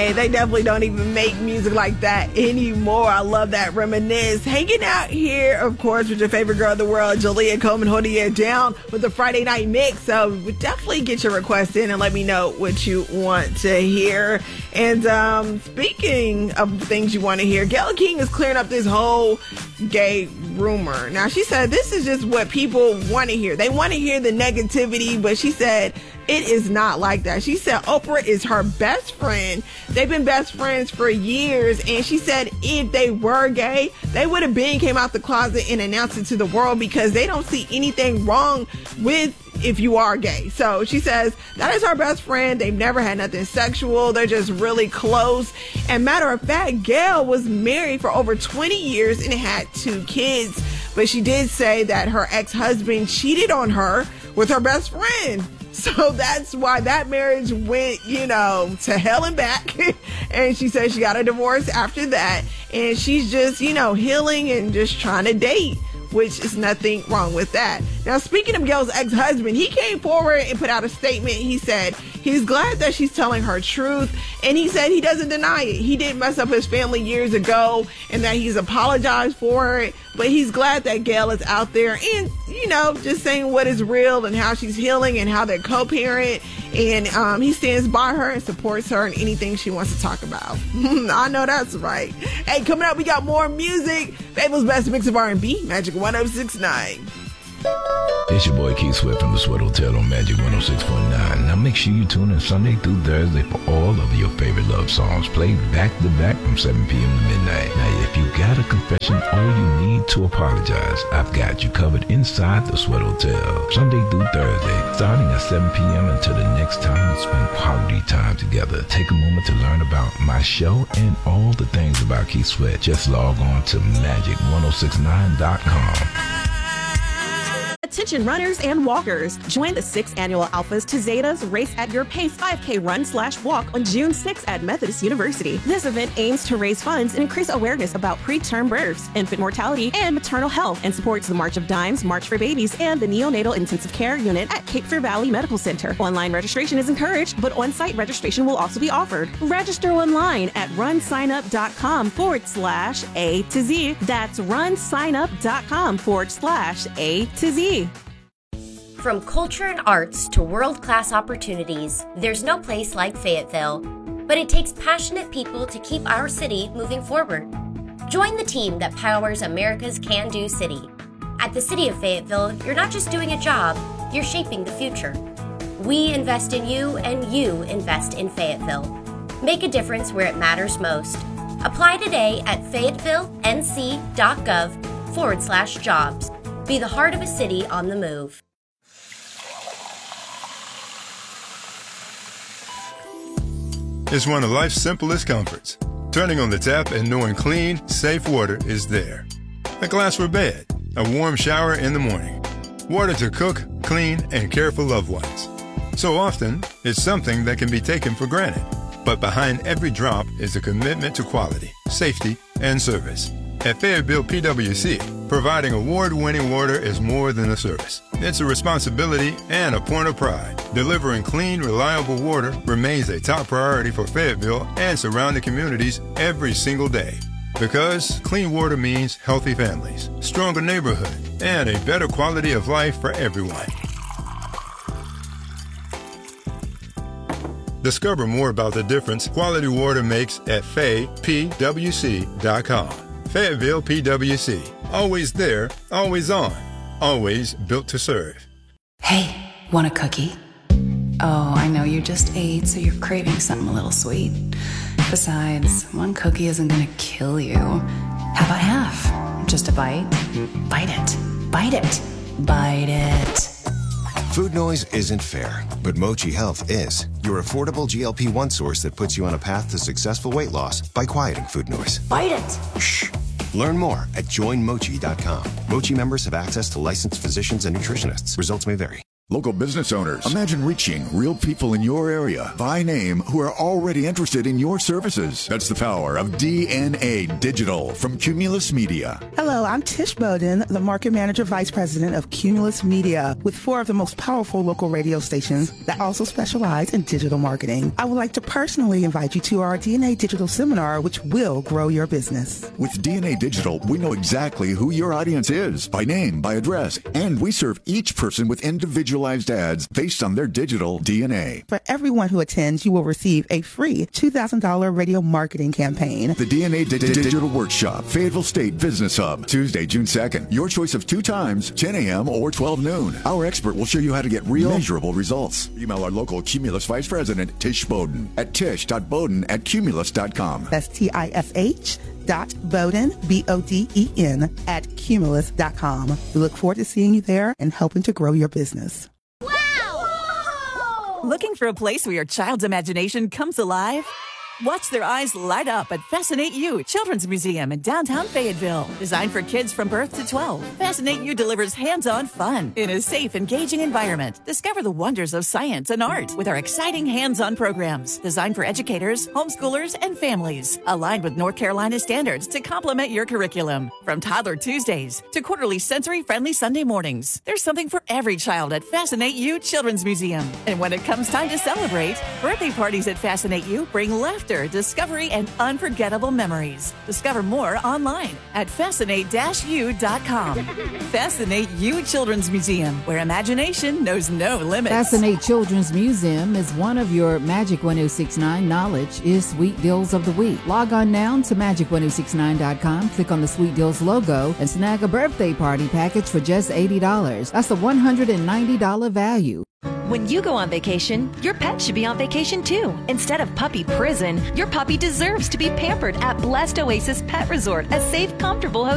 Hey, they definitely don't even make music like that anymore. I love that. Reminisce. Hanging out here, of course, with your favorite girl in the world, Jalea Coleman, holding it down with the Friday night mix. So definitely get your request in and let me know what you want to hear. And speaking of things you want to hear, Gayle King is clearing up this whole gay rumor. Now, she said this is just what people want to hear. They want to hear the negativity, but she said it is not like that. She said Oprah is her best friend. They've been best friends for years. And she said if they were gay, they would have came out the closet and announced it to the world, because they don't see anything wrong with if you are gay. So she says that is her best friend. They've never had nothing sexual. They're just really close. And matter of fact, Gayle was married for over 20 years and had 2 kids. But she did say that her ex-husband cheated on her with her best friend. So that's why that marriage went, to hell and back. And she said she got a divorce after that. And she's just, healing and just trying to date, which is nothing wrong with that. Now, speaking of Gayle's ex-husband, he came forward and put out a statement. He said he's glad that she's telling her truth, and he said he doesn't deny it. He did mess up his family years ago, and that he's apologized for it, but he's glad that Gayle is out there and, just saying what is real and how she's healing and how they're co-parent, and he stands by her and supports her in anything she wants to talk about. I know that's right. Hey, coming up, we got more music. Fable's best mix of R&B, Magic 106.9. It's your boy Keith Swift from the Sweat Hotel on Magic 106.9. Now make sure you tune in Sunday through Thursday for all of your favorite love songs played back to back from 7 p.m. to midnight. Now if you got a confession or you need to apologize, I've got you covered inside the Sweat Hotel. Sunday through Thursday, starting at 7 p.m. until the next time we spend quality time together. Take a moment to learn about my show and all the things about Keith Sweat. Just log on to magic1069.com. Attention runners and walkers. Join the 6th annual Alphas to Zetas Race at Your Pace 5K Run/Walk on June 6th at Methodist University. This event aims to raise funds and increase awareness about preterm births, infant mortality, and maternal health, and supports the March of Dimes, March for Babies, and the Neonatal Intensive Care Unit at Cape Fear Valley Medical Center. Online registration is encouraged, but on-site registration will also be offered. Register online at runsignup.com/A to Z. That's runsignup.com/A to Z. From culture and arts to world-class opportunities, there's no place like Fayetteville. But it takes passionate people to keep our city moving forward. Join the team that powers America's can-do city. At the City of Fayetteville, you're not just doing a job, you're shaping the future. We invest in you, and you invest in Fayetteville. Make a difference where it matters most. Apply today at fayetteville.nc.gov/jobs. Be the heart of a city on the move. It's one of life's simplest comforts. Turning on the tap and knowing clean, safe water is there. A glass for bed, a warm shower in the morning, water to cook, clean, and care for loved ones. So often, it's something that can be taken for granted. But behind every drop is a commitment to quality, safety, and service. At Fayetteville PWC, providing award-winning water is more than a service. It's a responsibility and a point of pride. Delivering clean, reliable water remains a top priority for Fayetteville and surrounding communities every single day. Because clean water means healthy families, stronger neighborhood, and a better quality of life for everyone. Discover more about the difference quality water makes at faypwc.com. Fayetteville PWC. Always there, always on, always built to serve. Hey, want a cookie? Oh, I know you just ate, so you're craving something a little sweet. Besides, one cookie isn't gonna kill you. How about half? Just a bite? Bite it. Bite it. Bite it. Food noise isn't fair, but Mochi Health is. Your affordable GLP-1 source that puts you on a path to successful weight loss by quieting food noise. Bite it. Shh. Learn more at joinmochi.com. Mochi members have access to licensed physicians and nutritionists. Results may vary. Local business owners, imagine reaching real people in your area by name who are already interested in your services. That's the power of DNA Digital from Cumulus Media. Hello, I'm Tish Bowden, the Market Manager Vice President of Cumulus Media, with 4 of the most powerful local radio stations that also specialize in digital marketing. I would like to personally invite you to our DNA Digital Seminar, which will grow your business. With DNA Digital, we know exactly who your audience is, by name, by address, and we serve each person with individualized ads based on their digital DNA. For everyone who attends, you will receive a free $2,000 radio marketing campaign. The DNA Digital Workshop, Fayetteville State Business Hub, Tuesday, June 2nd. Your choice of 2 times, 10 a.m. or 12 noon. Our expert will show you how to get real, measurable results. Email our local Cumulus Vice President, Tish Bowden, at tish.bowden@cumulus.com. That's TISH.Bowden, BODEN, at cumulus.com. We look forward to seeing you there and helping to grow your business. Looking for a place where your child's imagination comes alive? Watch their eyes light up at Fascinate You Children's Museum in downtown Fayetteville. Designed for kids from birth to 12, Fascinate You delivers hands-on fun in a safe, engaging environment. Discover the wonders of science and art with our exciting hands-on programs designed for educators, homeschoolers, and families. Aligned with North Carolina standards to complement your curriculum. From Toddler Tuesdays to quarterly sensory-friendly Sunday mornings, there's something for every child at Fascinate You Children's Museum. And when it comes time to celebrate, birthday parties at Fascinate You bring laughter, discovery, and unforgettable memories. Discover more online at fascinate-u.com. Fascinate You Children's Museum, where imagination knows no limits. Fascinate Children's Museum is one of your Magic 1069 knowledge is Sweet Deals of the Week. Log on now to magic1069.com, click on the Sweet Deals logo, and snag a birthday party package for just $80. That's a $190 value. When you go on vacation, your pet should be on vacation too. Instead of puppy prison, your puppy deserves to be pampered at Blessed Oasis Pet Resort, a safe, comfortable hotel.